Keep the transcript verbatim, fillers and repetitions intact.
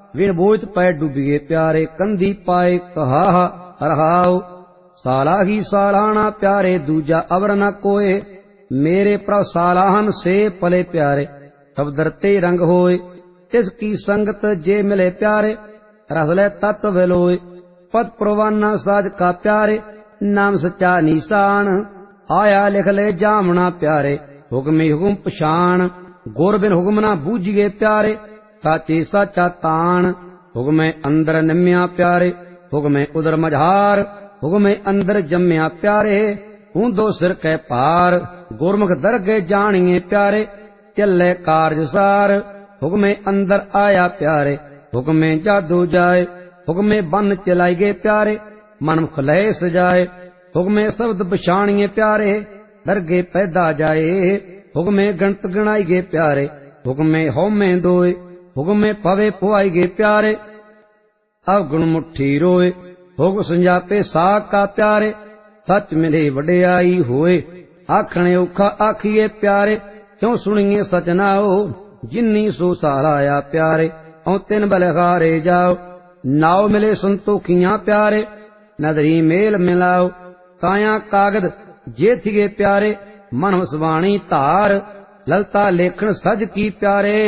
विण बोझ पै डूबिए प्यारे कंधी पाए कहा रहाओ। साला ही सालाना प्यारे दूजा अवर न कोय मेरे प्रभ सालाहन से पले प्यारे सब दरते रंग होए। तिसकी संगत जे मिले प्यारे रसले तत्व विलोए। पद प्रवाना साज का प्यारे नाम सच्चा निशान आया लिख ले जामना प्यारे हुक्म हुक्म पछाण। गुर बिन हुक्म ना बूझिए प्यारे साचे साचा तान। हुक्म अंदर निम्या प्यारे हुक्म उदर मझार हुक्म अंदर जम्या प्यारे हूं दो सिर कै पार। गुरमुख दरगे जानिए प्यारे चले कारज सार। हुक्म अंदर आया प्यारे हुक्म जादू जाए। हुक्म बन चलाइए प्यारे मन खलय सजाए। हुक्म शब्द पछाणिए प्यारे दरगे पैदा जाए। हुक्म गणत गणाइए प्यारे हुक्म होमे दोए। हुक्म पवे पुआइए प्यारे अवगुण मुट्ठी रोए। हुक्म संजापे साग का प्यारे सच मिले वडियाई होए। आखणे औखा आखिए प्यारे क्यों सुनिए सच नाओ। जिन्नी सो सहाराया प्यारे औ तिन बलहारे जाओ। नाव मिले संतोखियां प्यारे नदरी मेल मिलाओ। काया कागद जेथिए प्यारे मन वसवाणी धार ललता लेखन सज की प्यारे